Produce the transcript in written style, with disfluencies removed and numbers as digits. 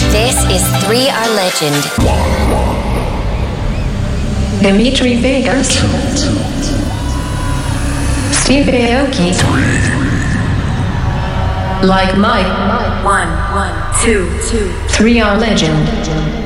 This is 3R Legend. Dimitri Vegas, Steve Aoki, Like Mike, 1, 1, 2, 2. 3R Legend.